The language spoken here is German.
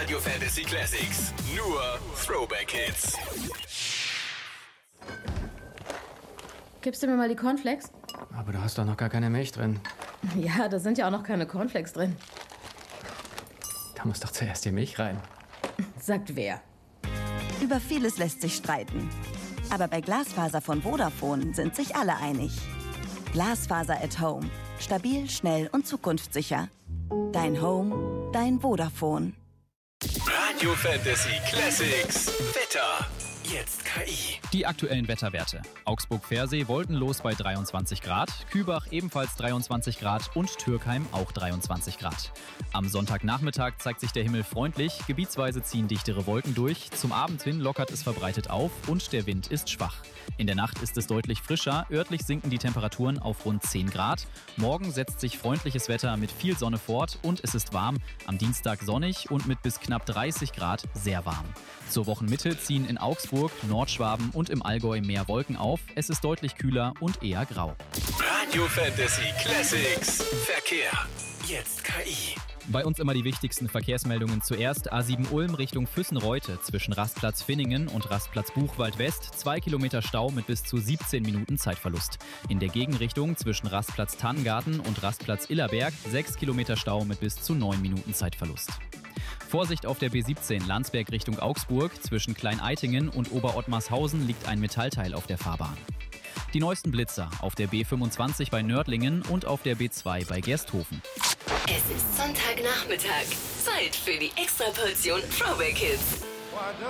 Radio Fantasy Classics. Nur Throwback Hits. Gibst du mir mal die Cornflakes? Aber du hast doch noch gar keine Milch drin. Ja, da sind ja auch noch keine Cornflakes drin. Da muss doch zuerst die Milch rein. Sagt wer? Über vieles lässt sich streiten. Aber bei Glasfaser von Vodafone sind sich alle einig. Glasfaser at Home. Stabil, schnell und zukunftssicher. Dein Home, dein Vodafone. Radio Fantasy Classics. Wetter. Jetzt KI. Die aktuellen Wetterwerte. Augsburg-Versee wolkenlos bei 23 Grad, Kübach ebenfalls 23 Grad und Türkheim auch 23 Grad. Am Sonntagnachmittag zeigt sich der Himmel freundlich, gebietsweise ziehen dichtere Wolken durch, zum Abend hin lockert es verbreitet auf und der Wind ist schwach. In der Nacht ist es deutlich frischer, örtlich sinken die Temperaturen auf rund 10 Grad. Morgen setzt sich freundliches Wetter mit viel Sonne fort und es ist warm. Am Dienstag sonnig und mit bis knapp 30 Grad sehr warm. Zur Wochenmitte ziehen in Augsburg, Nordschwaben und im Allgäu mehr Wolken auf. Es ist deutlich kühler und eher grau. Radio Fantasy Classics. Verkehr. Jetzt KI. Bei uns immer die wichtigsten Verkehrsmeldungen zuerst. A7 Ulm Richtung Füssen-Reute zwischen Rastplatz Finningen und Rastplatz Buchwald West. 2 Kilometer Stau mit bis zu 17 Minuten Zeitverlust. In der Gegenrichtung zwischen Rastplatz Tannengarten und Rastplatz Illerberg 6 Kilometer Stau mit bis zu 9 Minuten Zeitverlust. Vorsicht auf der B17 Landsberg Richtung Augsburg. Zwischen Klein-Eitingen und Oberottmarshausen liegt ein Metallteil auf der Fahrbahn. Die neuesten Blitzer auf der B25 bei Nördlingen und auf der B2 bei Gersthofen. Es ist Sonntagnachmittag. Zeit für die Extraportion Throwback Hits.